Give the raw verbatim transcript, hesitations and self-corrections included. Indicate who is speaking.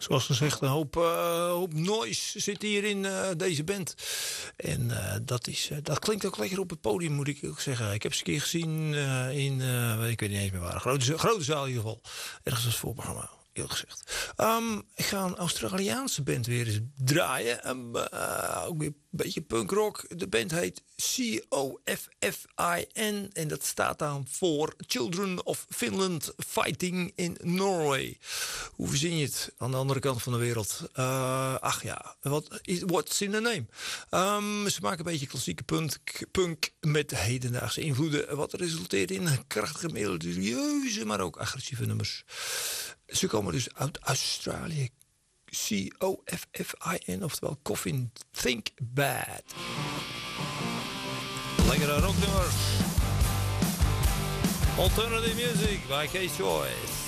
Speaker 1: zoals gezegd, een hoop, uh, hoop noise zit hier in uh, deze band. En uh, dat, is, uh, dat klinkt ook lekker op het podium, moet ik ook zeggen. Ik heb ze een keer gezien uh, in, uh, ik weet niet eens meer waar, grote, grote zaal in ieder geval. Ergens als voorprogramma. Heel gezegd. Um, ik ga een Australiaanse band weer eens draaien. Um, uh, ook weer een beetje punkrock. De band heet C O F F I N. En dat staat dan voor Children of Finland Fighting in Norway. Hoe verzin je het aan de andere kant van de wereld? Uh, ach ja, wat is what's in the name? Um, ze maken een beetje klassieke punk, punk met hedendaagse invloeden. Wat resulteert in krachtige, melodieuze, maar ook agressieve nummers. Ze komen dus uit Australië. C O F F I N, oftewel Coffin Think Bad. Lekkere rocknummers. Alternative music by Case Choice.